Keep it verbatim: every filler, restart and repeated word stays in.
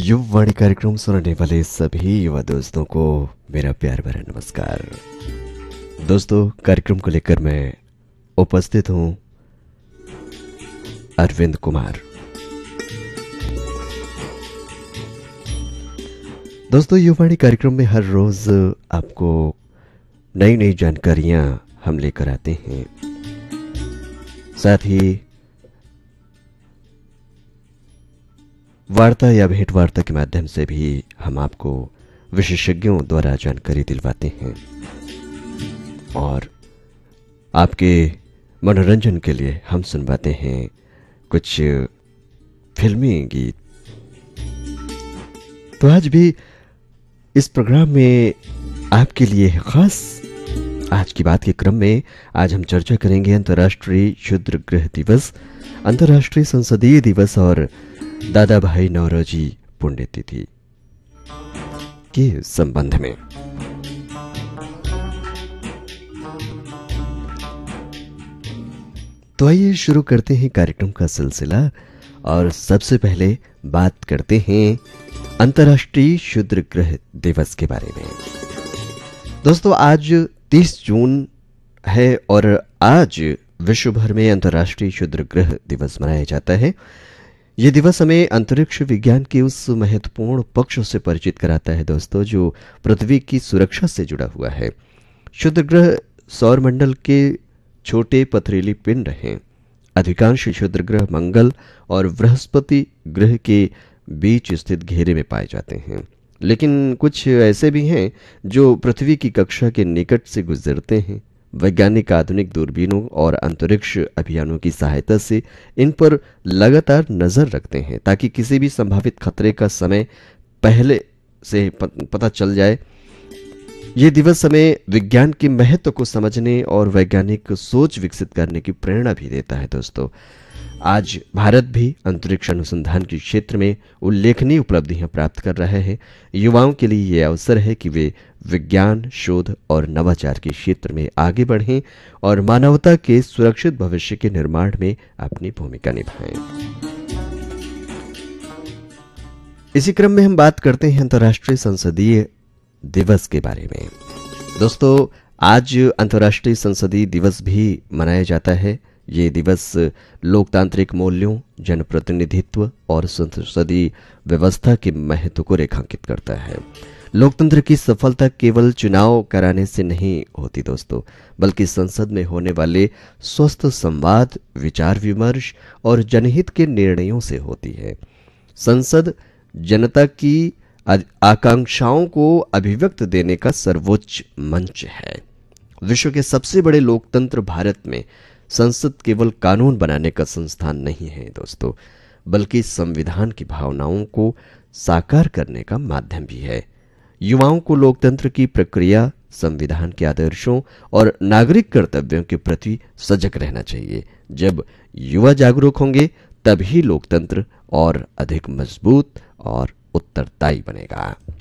युववाणी कार्यक्रम सुनने वाले सभी युवा दोस्तों को मेरा प्यार भरा नमस्कार। दोस्तों, कार्यक्रम को लेकर मैं उपस्थित हूं अरविंद कुमार। दोस्तों, युववाणी कार्यक्रम में हर रोज आपको नई नई जानकारियां हम लेकर आते हैं। साथ ही वार्ता या भेंट वार्ता के माध्यम से भी हम आपको विशेषज्ञों द्वारा जानकारी दिलवाते हैं और आपके मनोरंजन के लिए हम सुनवाते हैं कुछ फिल्मी गीत। तो आज भी इस प्रोग्राम में आपके लिए खास आज की बात के क्रम में आज हम चर्चा करेंगे अंतर्राष्ट्रीय क्षुद्र गृह दिवस, अंतर्राष्ट्रीय संसदीय दिवस और दादा भाई नौरोजी पुण्यतिथि के संबंध में। तो आइए शुरू करते हैं कार्यक्रम का सिलसिला और सबसे पहले बात करते हैं अंतर्राष्ट्रीय क्षुद्र गृह दिवस के बारे में। दोस्तों, आज तीस जून है और आज विश्व भर में अंतर्राष्ट्रीय क्षुद्र गृह दिवस मनाया जाता है। यह दिवस हमें अंतरिक्ष विज्ञान के उस महत्वपूर्ण पक्ष से परिचित कराता है दोस्तों, जो पृथ्वी की सुरक्षा से जुड़ा हुआ है। क्षुद्र ग्रह सौरमंडल के छोटे पथरीली पिंड हैं। अधिकांश क्षुद्र ग्रह मंगल और बृहस्पति ग्रह के बीच स्थित घेरे में पाए जाते हैं, लेकिन कुछ ऐसे भी हैं जो पृथ्वी की कक्षा के निकट से गुजरते हैं। वैज्ञानिक आधुनिक दूरबीनों और अंतरिक्ष अभियानों की सहायता से इन पर लगातार नजर रखते हैं ताकि किसी भी संभावित खतरे का समय पहले से पता चल जाए। ये दिवस हमें विज्ञान के महत्व को समझने और वैज्ञानिक सोच विकसित करने की प्रेरणा भी देता है। दोस्तों, आज भारत भी अंतरिक्ष अनुसंधान के क्षेत्र में उल्लेखनीय उपलब्धियां प्राप्त कर रहे हैं। युवाओं के लिए यह अवसर है कि वे विज्ञान, शोध और नवाचार के क्षेत्र में आगे बढ़ें और मानवता के सुरक्षित भविष्य के निर्माण में अपनी भूमिका निभाएं। इसी क्रम में हम बात करते हैं अंतर्राष्ट्रीय संसदीय दिवस के बारे में। दोस्तों, आज अंतर्राष्ट्रीय संसदीय दिवस भी मनाया जाता है। ये दिवस लोकतांत्रिक मूल्यों, जनप्रतिनिधित्व और संसदीय व्यवस्था के महत्व को रेखांकित करता है। लोकतंत्र की सफलता केवल चुनाव कराने से नहीं होती दोस्तों, बल्कि संसद में होने वाले स्वस्थ संवाद, विचार विमर्श और जनहित के निर्णयों से होती है। संसद जनता की आकांक्षाओं को अभिव्यक्त देने का सर्वोच्च मंच है। विश्व के सबसे बड़े लोकतंत्र भारत में संसद केवल कानून बनाने का संस्थान नहीं है दोस्तों, बल्कि संविधान की भावनाओं को साकार करने का माध्यम भी है। युवाओं को लोकतंत्र की प्रक्रिया, संविधान के आदर्शों और नागरिक कर्तव्यों के प्रति सजग रहना चाहिए। जब युवा जागरूक होंगे तभी लोकतंत्र और अधिक मजबूत और उत्तरदायी बनेगा।